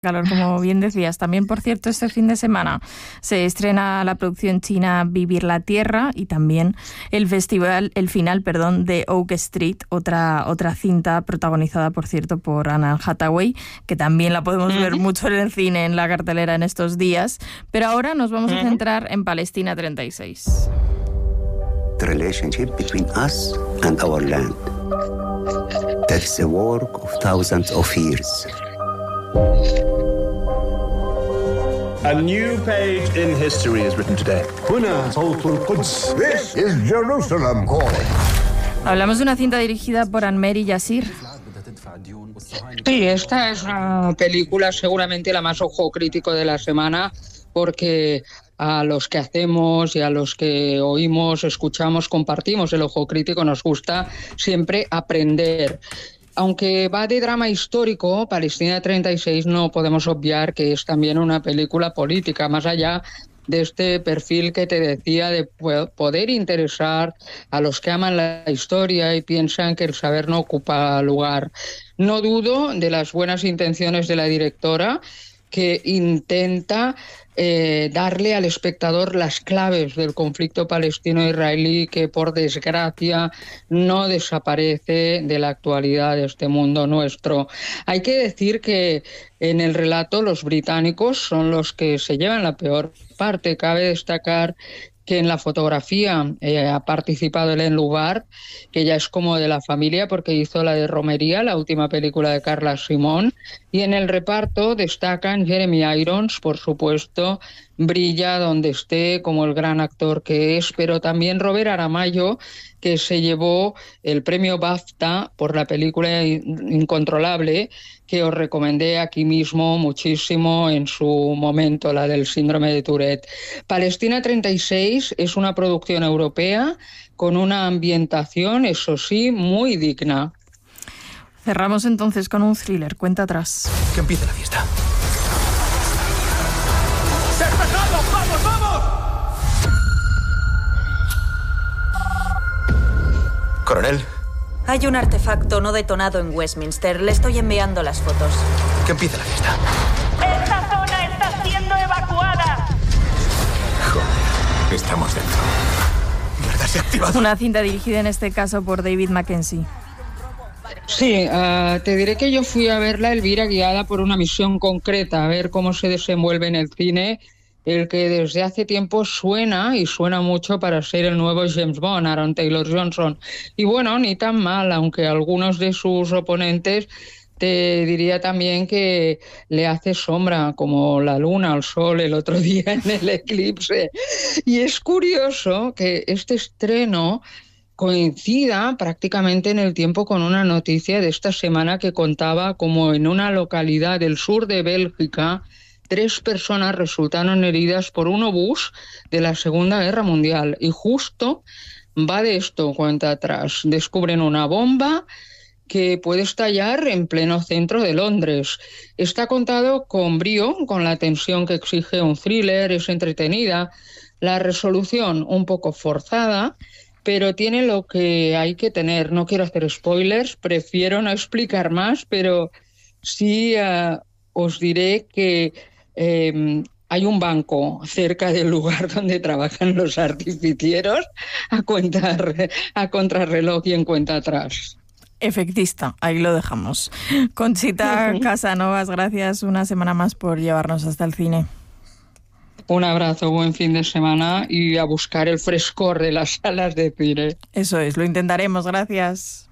calor, como bien decías. También, por cierto, este fin de semana se estrena la producción china Vivir la Tierra y también el final de Oak Street, otra cinta protagonizada, por cierto, por Anne Hathaway, que también la podemos ver mucho en el cine, en la cartelera en estos días. Pero ahora nos vamos a centrar en Palestina 36. The relationship between us and our land. That's the work of thousands of years. A new page in history is written today. This is Jerusalem calling. Hablamos de una cinta dirigida por Anne-Mary Yassir. Sí, esta es una película seguramente la más ojo crítico de la semana, porque a los que hacemos y a los que oímos, escuchamos, compartimos el ojo crítico, nos gusta siempre aprender. Aunque va de drama histórico, Palestina 36 no podemos obviar que es también una película política, más allá de este perfil que te decía de poder interesar a los que aman la historia y piensan que el saber no ocupa lugar. No dudo de las buenas intenciones de la directora, que intenta darle al espectador las claves del conflicto palestino-israelí, que por desgracia no desaparece de la actualidad de este mundo nuestro. Hay que decir que en el relato los británicos son los que se llevan la peor parte. Cabe destacar que en la fotografía ha participado Hélène Louvard, que ya es como de la familia porque hizo la de Romería, la última película de Carla Simón, y en el reparto destacan Jeremy Irons, por supuesto, brilla donde esté como el gran actor que es, pero también Robert Aramayo, que se llevó el premio BAFTA por la película Incontrolable, que os recomendé aquí mismo muchísimo en su momento, la del síndrome de Tourette. Palestina 36 es una producción europea con una ambientación, eso sí, muy digna. Cerramos entonces con un thriller, cuenta atrás. Que empiece la fiesta. ¡Despejado! ¡Vamos, vamos! Coronel. Hay un artefacto no detonado en Westminster. Le estoy enviando las fotos. Que empiece la fiesta. ¡Esta zona está siendo evacuada! Joder, estamos dentro. Mierda, se ha activado. Una cinta dirigida en este caso por David Mackenzie. Sí, te diré que yo fui a verla, Elvira, guiada por una misión concreta, a ver cómo se desenvuelve en el cine el que desde hace tiempo suena, y suena mucho, para ser el nuevo James Bond, Aaron Taylor Johnson. Y bueno, ni tan mal, aunque algunos de sus oponentes te diría también que le hace sombra, como la luna al sol el otro día en el eclipse. Y es curioso que este estreno coincida prácticamente en el tiempo con una noticia de esta semana que contaba como en una localidad del sur de Bélgica 3 personas resultaron heridas por un obús de la Segunda Guerra Mundial. Y justo va de esto, cuenta atrás. Descubren una bomba que puede estallar en pleno centro de Londres. Está contado con brío, con la tensión que exige un thriller, es entretenida. La resolución un poco forzada, pero tiene lo que hay que tener. No quiero hacer spoilers, prefiero no explicar más, pero sí os diré que hay un banco cerca del lugar donde trabajan los artificieros a contrarreloj y en cuenta atrás. Efectista, ahí lo dejamos. Conchita Casanovas, gracias una semana más por llevarnos hasta el cine. Un abrazo, buen fin de semana y a buscar el frescor de las salas de cine. Eso es, lo intentaremos, gracias.